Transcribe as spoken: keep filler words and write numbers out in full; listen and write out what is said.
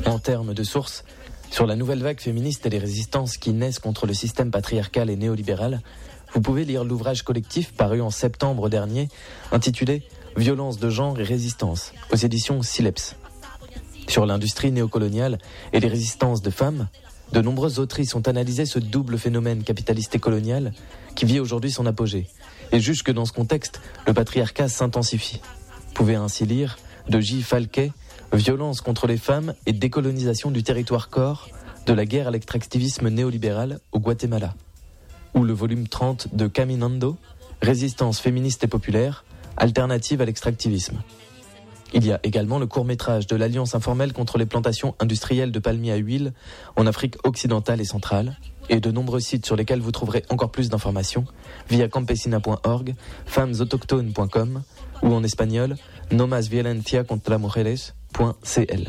En termes de sources, sur la nouvelle vague féministe et les résistances qui naissent contre le système patriarcal et néolibéral, vous pouvez lire l'ouvrage collectif paru en septembre dernier, intitulé « Violence de genre et résistance » aux éditions Sileps. Sur l'industrie néocoloniale et les résistances de femmes, de nombreuses autrices ont analysé ce double phénomène capitaliste et colonial qui vit aujourd'hui son apogée et jugent que dans ce contexte, le patriarcat s'intensifie. Vous pouvez ainsi lire de J. Falquet « Violence contre les femmes et décolonisation du territoire corps, de la guerre à l'extractivisme néolibéral au Guatemala » ou le volume trente de Caminando « Résistance féministe et populaire, alternative à l'extractivisme ». Il y a également le court-métrage de l'Alliance informelle contre les plantations industrielles de palmiers à huile en Afrique occidentale et centrale, et de nombreux sites sur lesquels vous trouverez encore plus d'informations via campesina point org, femmes autochtones point com ou en espagnol nomasviolencia contra mujeres point c l.